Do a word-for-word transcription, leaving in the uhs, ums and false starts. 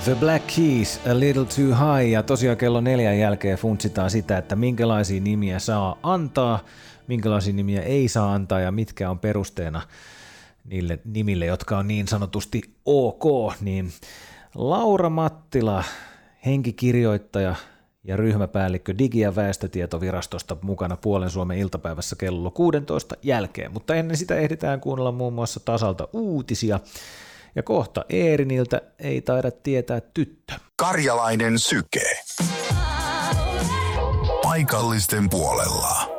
The Black Keys, A Little Too High, ja tosiaan kello neljän jälkeen funtsitaan sitä, että minkälaisia nimiä saa antaa, minkälaisia nimiä ei saa antaa ja mitkä on perusteena niille nimille, jotka on niin sanotusti ok, niin Laura Mattila, henkikirjoittaja ja ryhmäpäällikkö Digi- ja väestötietovirastosta mukana Puolen Suomen iltapäivässä kello kuusitoista jälkeen, mutta ennen sitä ehditään kuunnella muun muassa Tasalta uutisia. Ja kohta Eeriniltä ei taida tietää tyttö. Karjalainen syke. Paikallisten puolella.